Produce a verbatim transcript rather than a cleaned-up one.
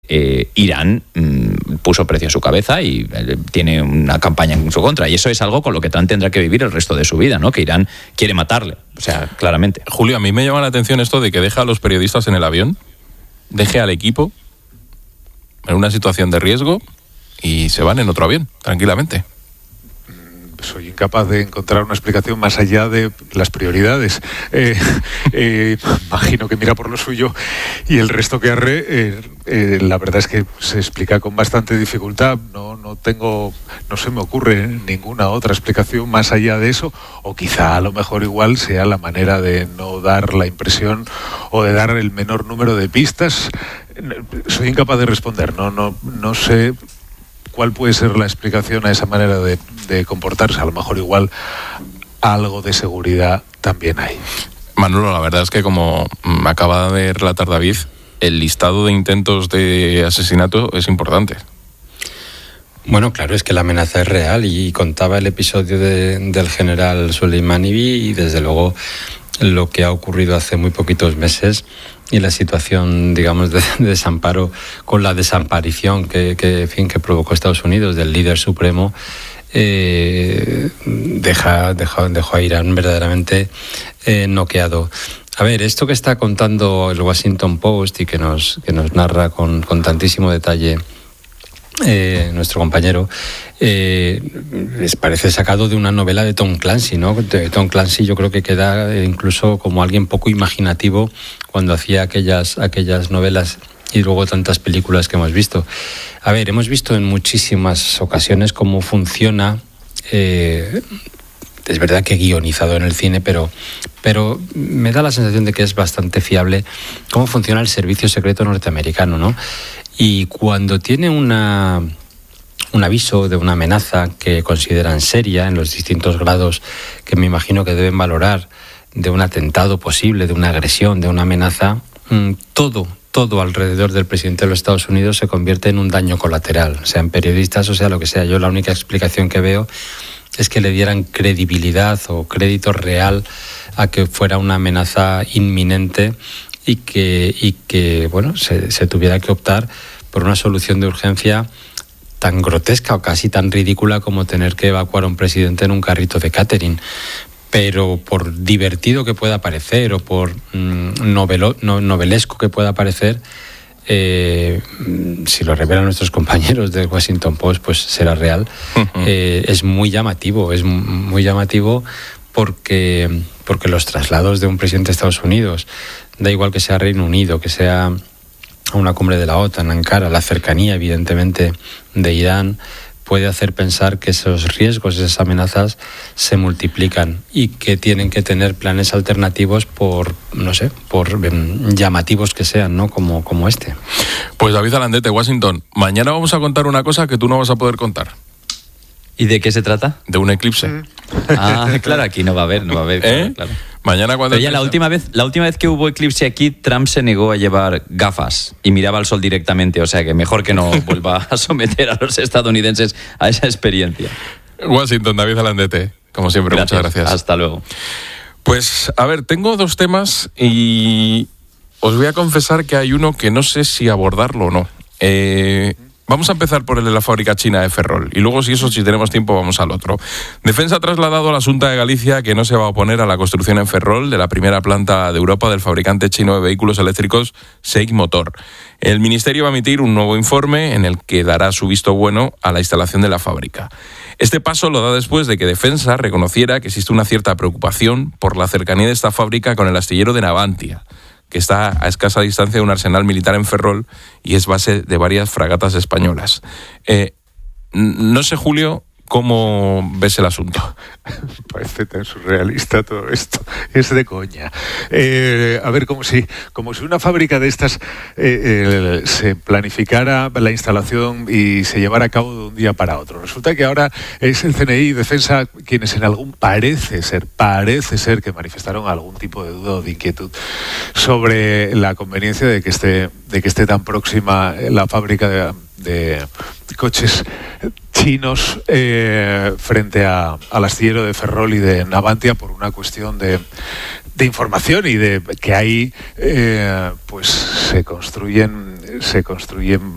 eh, Irán mmm, puso precio a su cabeza y eh, tiene una campaña en su contra. Y eso es algo con lo que Trump tendrá que vivir el resto de su vida, ¿no? Que Irán quiere matarle, o sea, claramente. Julio, a mí me llama la atención esto de que deja a los periodistas en el avión, deje al equipo en una situación de riesgo y se van en otro avión, tranquilamente. Soy incapaz de encontrar una explicación más allá de las prioridades. Eh, eh, imagino que mira por lo suyo y el resto que arre, eh, eh, la verdad es que se explica con bastante dificultad. No, no tengo, no se me ocurre ninguna otra explicación más allá de eso, o quizá a lo mejor igual sea la manera de no dar la impresión o de dar el menor número de pistas. Soy incapaz de responder. No, no, no sé cuál puede ser la explicación a esa manera de, de comportarse. A lo mejor igual algo de seguridad también hay. Manolo, la verdad es que como acaba de relatar David, el listado de intentos de asesinato es importante. Bueno, claro, es que la amenaza es real y contaba el episodio de, del general Soleimani y desde luego lo que ha ocurrido hace muy poquitos meses y la situación, digamos, de, de desamparo con la desaparición que, que, en fin, que provocó Estados Unidos del líder supremo, eh, deja, deja, dejó a Irán verdaderamente eh, noqueado. A ver, esto que está contando el Washington Post y que nos, que nos narra con, con tantísimo detalle Eh, nuestro compañero, eh, les parece sacado de una novela de Tom Clancy, ¿no? De Tom Clancy yo creo que queda incluso como alguien poco imaginativo cuando hacía aquellas, aquellas novelas y luego tantas películas que hemos visto. A ver, hemos visto en muchísimas ocasiones cómo funciona, eh, es verdad que guionizado en el cine, pero, pero me da la sensación de que es bastante fiable cómo funciona el servicio secreto norteamericano, ¿no? Y cuando tiene una, un aviso de una amenaza que consideran seria en los distintos grados que me imagino que deben valorar, de un atentado posible, de una agresión, de una amenaza, todo, todo alrededor del presidente de los Estados Unidos se convierte en un daño colateral, sean periodistas o sea lo que sea. Yo la única explicación que veo es que le dieran credibilidad o crédito real a que fuera una amenaza inminente y que, y que bueno, se, se tuviera que optar por una solución de urgencia tan grotesca o casi tan ridícula como tener que evacuar a un presidente en un carrito de catering. Pero por divertido que pueda parecer o por mmm, novelo, no, novelesco que pueda parecer, eh, si lo revelan nuestros compañeros del Washington Post, pues será real. Uh-huh. Eh, es muy llamativo, es muy llamativo porque, porque los traslados de un presidente de Estados Unidos, da igual que sea Reino Unido, que sea a una cumbre de la OTAN, Ankara, la cercanía evidentemente de Irán, puede hacer pensar que esos riesgos, esas amenazas se multiplican y que tienen que tener planes alternativos por, no sé, por um, llamativos que sean, ¿no? Como, como este. Pues David Alandete, Washington, mañana vamos a contar una cosa que tú no vas a poder contar. ¿Y de qué se trata? De un eclipse. Ah, claro, aquí no va a haber, no va a haber. ¿Eh? Claro, claro. Mañana cuando... Pero ya la última vez, la última vez que hubo eclipse aquí, Trump se negó a llevar gafas y miraba al sol directamente, o sea que mejor que no vuelva a someter a los estadounidenses a esa experiencia. Washington, David Alandete, como siempre, gracias. Muchas gracias. Hasta luego. Pues, a ver, tengo dos temas y os voy a confesar que hay uno que no sé si abordarlo o no. Eh... Vamos a empezar por el de la fábrica china de Ferrol y luego, si eso, si tenemos tiempo, vamos al otro. Defensa ha trasladado a la Xunta de Galicia que no se va a oponer a la construcción en Ferrol de la primera planta de Europa del fabricante chino de vehículos eléctricos SAIC Motor. El Ministerio va a emitir un nuevo informe en el que dará su visto bueno a la instalación de la fábrica. Este paso lo da después de que Defensa reconociera que existe una cierta preocupación por la cercanía de esta fábrica con el astillero de Navantia, que está a escasa distancia de un arsenal militar en Ferrol y es base de varias fragatas españolas. Eh, no sé, Julio, ¿cómo ves el asunto? Parece tan surrealista todo esto. Es de coña. Eh, a ver, como si, como si una fábrica de estas eh, eh, se planificara la instalación y se llevara a cabo de un día para otro. Resulta que ahora es el C N I y Defensa quienes en algún parece ser, parece ser que manifestaron algún tipo de duda o de inquietud sobre la conveniencia de que esté, de que esté tan próxima la fábrica de, de coches chinos eh, frente a, al astillero de Ferrol y de Navantia por una cuestión de, de información y de que ahí eh, pues se construyen se construyen